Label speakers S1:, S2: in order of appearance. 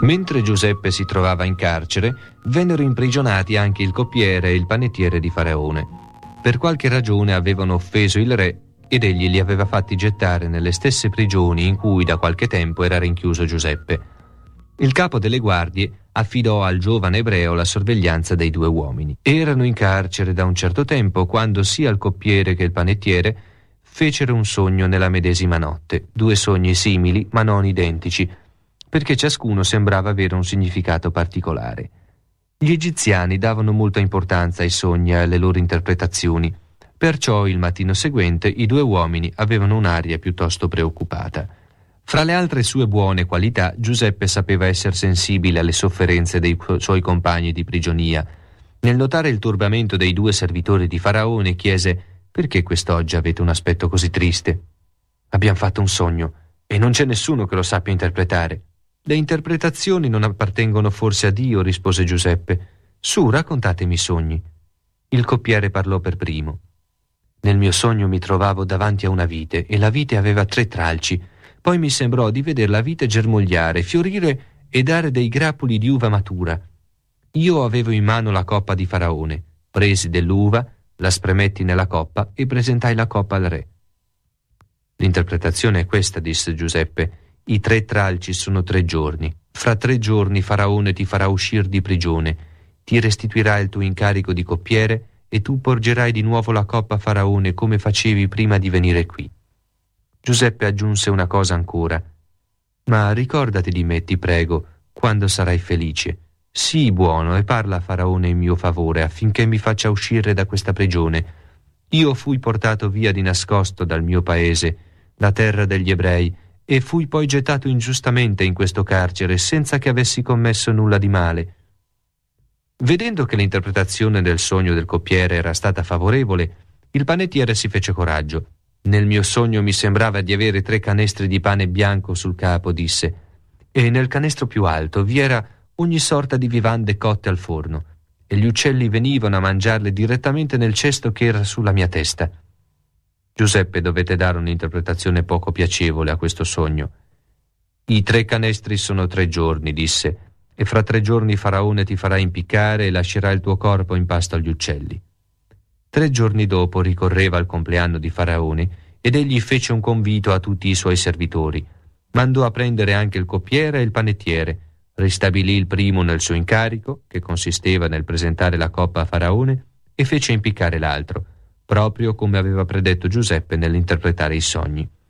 S1: Mentre Giuseppe si trovava in carcere, vennero imprigionati anche il coppiere e il panettiere di Faraone. Per qualche ragione avevano offeso il re ed egli li aveva fatti gettare nelle stesse prigioni in cui da qualche tempo era rinchiuso Giuseppe. Il capo delle guardie affidò al giovane ebreo la sorveglianza dei due uomini. Erano in carcere da un certo tempo quando sia il coppiere che il panettiere fecero un sogno nella medesima notte, due sogni simili ma non identici, perché ciascuno sembrava avere un significato particolare. Gli egiziani davano molta importanza ai sogni e alle loro interpretazioni, perciò il mattino seguente i due uomini avevano un'aria piuttosto preoccupata. Fra le altre sue buone qualità, Giuseppe sapeva essere sensibile alle sofferenze dei suoi compagni di prigionia. Nel notare il turbamento dei due servitori di Faraone, chiese: «Perché quest'oggi avete un aspetto così triste?» «Abbiamo fatto un sogno e non c'è nessuno che lo sappia interpretare». «Le interpretazioni non appartengono forse a Dio», rispose Giuseppe. «Su, raccontatemi i sogni». Il coppiere parlò per primo. «Nel mio sogno mi trovavo davanti a una vite e la vite aveva 3 tralci. Poi mi sembrò di veder la vite germogliare, fiorire e dare dei grappoli di uva matura. Io avevo in mano la coppa di Faraone. Presi dell'uva, la spremetti nella coppa e presentai la coppa al re». «L'interpretazione è questa», disse Giuseppe. «I 3 tralci sono 3 giorni. Fra 3 giorni Faraone ti farà uscire di prigione, ti restituirà il tuo incarico di coppiere e tu porgerai di nuovo la coppa a Faraone come facevi prima di venire qui». Giuseppe aggiunse una cosa ancora: «Ma ricordati di me, ti prego, quando sarai felice. Sii buono e parla a Faraone in mio favore affinché mi faccia uscire da questa prigione. Io fui portato via di nascosto dal mio paese, la terra degli ebrei, e fui poi gettato ingiustamente in questo carcere senza che avessi commesso nulla di male». Vedendo che l'interpretazione del sogno del coppiere era stata favorevole, il panettiere si fece coraggio. «Nel mio sogno mi sembrava di avere 3 canestri di pane bianco sul capo», disse, «e nel canestro più alto vi era ogni sorta di vivande cotte al forno, e gli uccelli venivano a mangiarle direttamente nel cesto che era sulla mia testa». Giuseppe dovette dare un'interpretazione poco piacevole a questo sogno. «I 3 canestri sono 3 giorni», disse, «e fra 3 giorni Faraone ti farà impiccare e lascerà il tuo corpo in pasto agli uccelli». 3 giorni dopo ricorreva il compleanno di Faraone ed egli fece un convito a tutti i suoi servitori. Mandò a prendere anche il coppiere e il panettiere, ristabilì il primo nel suo incarico, che consisteva nel presentare la coppa a Faraone, e fece impiccare l'altro, proprio come aveva predetto Giuseppe nell'interpretare i sogni.